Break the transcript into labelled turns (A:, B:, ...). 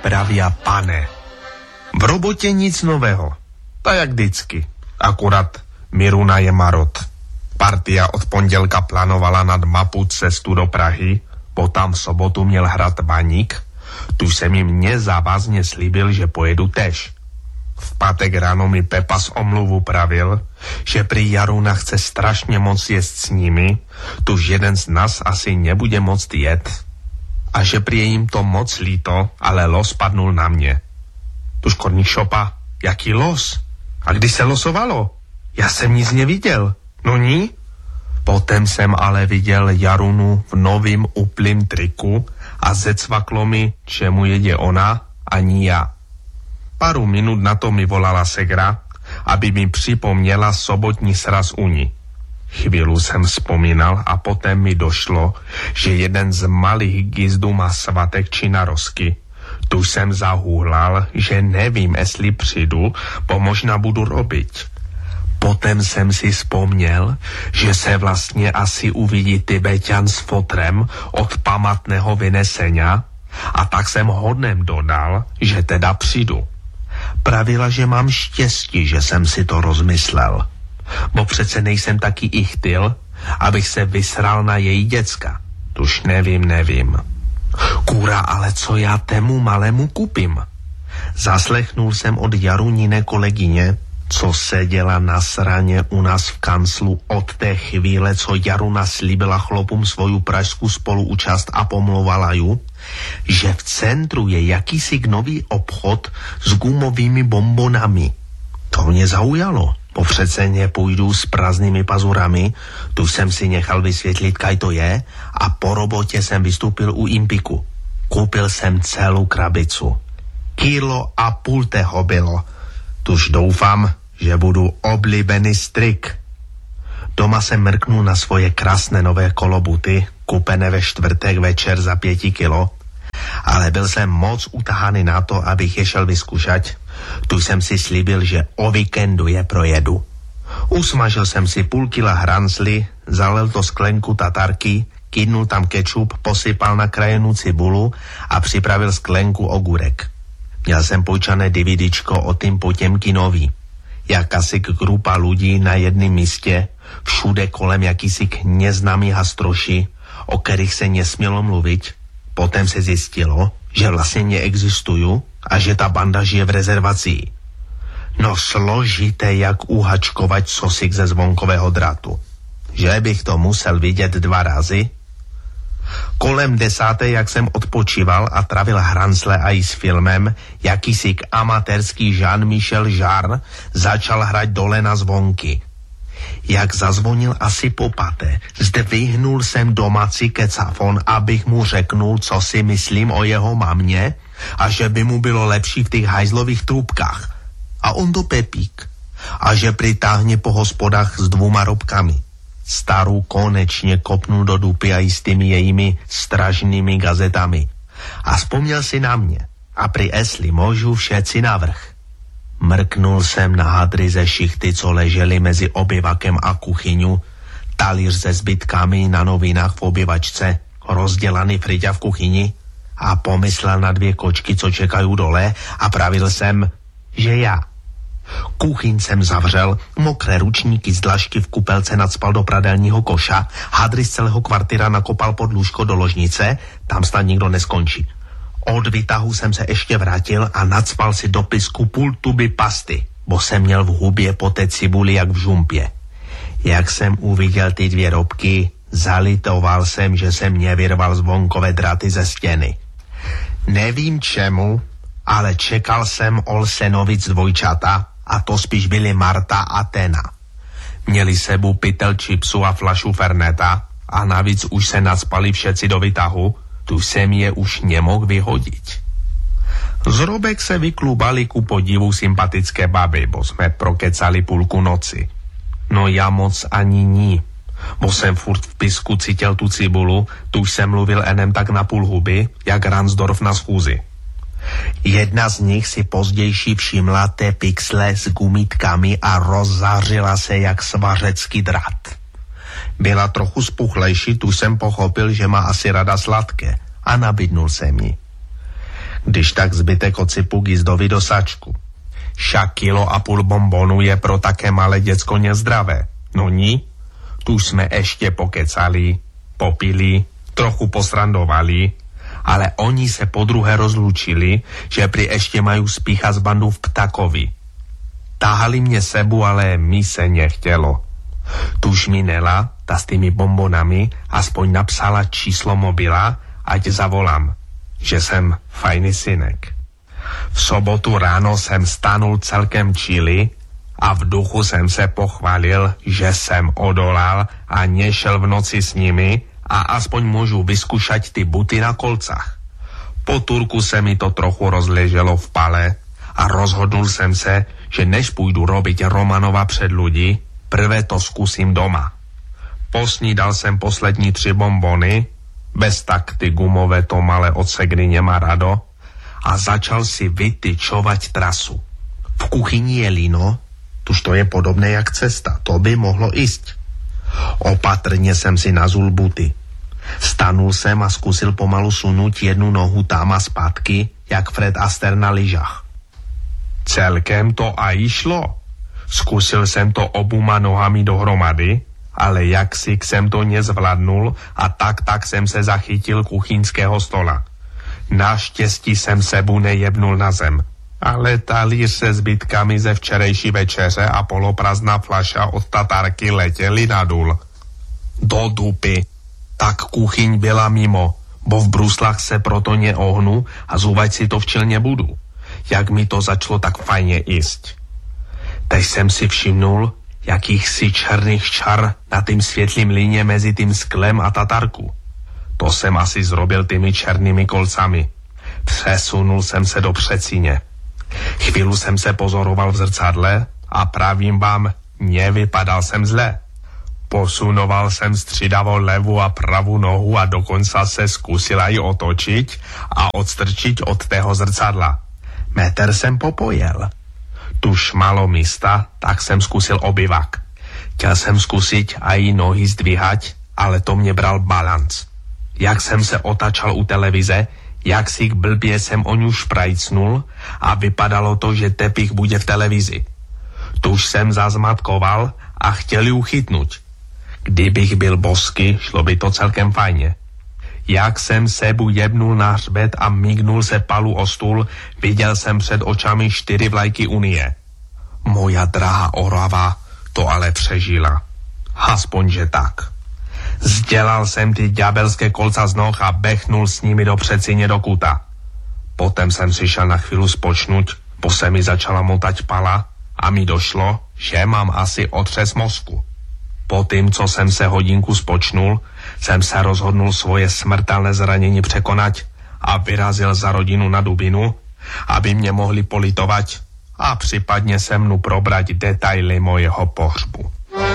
A: pravia pane. V robotě nic nového. Tak jak vždycky. Akurát Miruna je marot. Partia od pondělka plánovala nad mapu cestu do Prahy, potom v sobotu měl hrát Baník, tu jsem jim nezávazně slíbil, že pojedu tež. V pátek ráno mi Pepa z omluvu pravil, že prý Jaruna chce strašně moc jíst s nimi, tuž jeden z nás asi nebude moct jet a že prý je jim to moc líto, ale los padnul na mě. Tuž Korník šopa, jaký los? A když se losovalo? Já jsem nic neviděl. No ní? Potom jsem ale viděl Jarunu v novým uplým triku a zecvaklo mi, čemu jede ona, ani já. Paru minut na to mi volala segra, aby mi připomněla sobotní sraz u ní. Chvíli jsem vzpomínal a potom mi došlo, že jeden z malých gizdů má svatek či narozky. Tu jsem zahůhlal, že nevím, jestli přijdu, bo možná budu robiť. Potom jsem si vzpomněl, že se vlastně asi uvidí Tibeťan s fotrem od pamatného vynesenia a tak jsem hodnem dodal, že teda přijdu. Pravila, že mám štěstí, že jsem si to rozmyslel. Bo přece nejsem taky ichtyl, abych se vysral na její děcka. Tuž nevím. Kůra, ale co já tému malému kupím? Zaslechnul jsem od Jarunine kolegyně, co seděla na sraně u nás v kanclu od té chvíle, co Jaruna slíbila chlopům svoju pražskou spoluúčast a pomlouvala ju, že v centru je jakýsi nový obchod s gumovými bombonami. To mě zaujalo, bo přece nepůjdu s prázdnými pazurami, tu jsem si nechal vysvětlit, kaj to je a po robotě jsem vystoupil u Impiku. Koupil jsem celou krabicu. 1,5 kilo toho bylo. Tuž doufám, že budu oblíbený strik. Doma jsem mrknul na svoje krásné nové kolobuty, kupené ve čtvrtek večer za 5 kilo, ale byl jsem moc utahaný na to, abych je šel vyzkoušet. Tu jsem si slíbil, že o víkendu je projedu. Usmažil jsem si 0,5 kila hranzly, zalil to sklenku tatarky, kydnul tam kečup, posypal nakrájenou cibulu a připravil sklenku ogůrek. Měl jsem půjčané DVDčko o tým Potěmkinovi. Jakasik grupa lidí na jednom místě, všude kolem jakýsik neznámých hastroši, o kterých se nesmělo mluvit. Potom se zjistilo, že vlastně neexistují a že ta banda žije v rezervaci. No složité, jak uhačkovat sosik ze zvonkového drátu. Že bych to musel vidět 2 razy? Kolem 10, jak jsem odpočíval a travil hranzle a i s filmem, jakýsi amatérský Jean-Michel Jarre začal hrať dole na zvonky. Jak zazvonil asi po 5, zdvihnul jsem domácí kecafon, abych mu řeknul, co si myslím o jeho mamě a že by mu bylo lepší v těch hajzlových trubkách. A on do Pepík. A že pritáhne po hospodách s 2 robkami. Starou konečně kopnul do dupy a i s tými jejími stražnými gazetami. A vzpomněl si na mě. A pri esli můžu všetci navrch. Mrknul jsem na hadry ze šichty, co ležely mezi obyvakem a kuchyňu, talíř se zbytkami na novinách v obyvačce, rozdělaný Friďa v kuchyni a pomyslel na 2 kočky, co čekají dole a pravil jsem, že já. Kuchyň jsem zavřel, mokré ručníky z dlažky v kupelce nadspal do pradelního koša, hadry z celého kvartýra nakopal pod lůžko do ložnice, tam snad nikdo neskončí. Od výtahu jsem se ještě vrátil a nadspal si do pisku 0,5 tuby pasty, bo jsem měl v hubě po té cibuli jak v žumpě. Jak jsem uviděl ty 2 robky, zalitoval jsem, že jsem nevyrval zvonkové dráty ze stěny. Nevím čemu, ale čekal jsem Olsenovic dvojčata, a to spíš byly Marta a Tena. Měli sebou pytel čipsu a flašu Ferneta a navíc už se nadspali všetci do výtahu, tu jsem je už nemohl vyhodit. Z robek se vyklubali ku podivu sympatické baby, bo jsme prokecali 0,5 noci. No já moc ani ní, bo jsem furt v pisku cítil tu cibulu, tu už jsem mluvil enem tak na půl huby, jak Ransdorf na schůzi. Jedna z nich si pozdější všimla té pixle s gumitkami a rozzářila se jak svařecký drát. Byla trochu spuchlejší, tu jsem pochopil, že má asi rada sladké a nabídnul jsem jí. Když tak zbytek osypu Gizdovi do sačku. Však 1,5 kila bonbonu je pro také malé děcko nezdravé. No ní? Tu jsme ještě pokecali, popili, trochu posrandovali, ale oni se podruhé rozlučili, že pri ešte majú spíchať z bandu v Ptakovi. Táhali mne sebu, ale mi se nechtělo. Tuž mi Nela, ta s tými bombonami, aspoň napsala číslo mobila, ať zavolám, že jsem fajný synek. V sobotu ráno jsem stanul celkem čili a v duchu jsem se pochválil, že jsem odolal a nešel v noci s nimi a aspoň můžu vyskúšať ty buty na kolcach. Po Turku se mi to trochu rozleželo v pale a rozhodnul jsem se, že než půjdu robiť Romanova před ľudí, prvé to skúsim doma. Posnídal jsem poslední 3 bombony, bez tak ty gumové to malé od Segry nemá rado, a začal si vytyčovať trasu. V kuchyni je lino, tuž to je podobné jak cesta, to by mohlo ísť. Opatrně jsem si nazul buty. Stanul jsem a zkusil pomalu sunout jednu nohu tam a zpátky, jak Fred Astaire na lyžách. Celkem to aj šlo. Zkusil jsem to obuma nohami dohromady, ale jaksi jsem to nezvládnul a tak jsem se zachytil kuchyňského stola. Naštěstí jsem sebu nejebnul na zem, ale talíř se zbytkami ze včerejší večeře a poloprázdná flaša od Tatárky letěli na důl. Do dupy. Tak kuchyň byla mimo, bo v bruslách se proto neohnu a zúvať si to včil nebudu. Jak mi to začalo tak fajně jíst. Teď jsem si všimnul jakýchsi černých čar na tým světlým linie mezi tým sklem a Tatárku. To jsem asi zrobil tými černými kolcami. Přesunul jsem se do předsíně. Chvíli jsem se pozoroval v zrcadle a pravím vám, nevypadal jsem zle. Posunoval jsem střídavo levou a pravou nohu a dokonce se zkusil aj otočiť a odstrčiť od tého zrcadla. Metr jsem popojel. Tuž malo místa, tak jsem zkusil obyvak. Chtěl jsem zkusiť aj nohy zdvíhať, ale to mě bral balanc. Jak jsem se otačal u televize, jak si blbě jsem o ňu šprajcnul a vypadalo to, že tepich bude v televizi. Tuž jsem zazmatkoval a chtěl ju chytnúť. Kdybych byl bosky, šlo by to celkem fajně. Jak jsem sebu jebnul na hřbet a mignul se palu o stůl, viděl jsem před očami 4 vlajky Unie. Moja drahá Orava to ale přežila. Aspoň, že tak. Zdělal jsem ty ďabelské kolca z noh a bechnul s nimi do předsíně do kuta. Potom jsem si šel na chvíli spočnúť, bo se mi začala motať pala a mi došlo, že mám asi otřes mozku. Po tým, co jsem se hodinku spočnul, jsem se rozhodnul svoje smrtelné zranění překonať a vyrazil za rodinu na Dubinu, aby mě mohli politovať a případně se mnou probrať detaily mojeho pohřbu.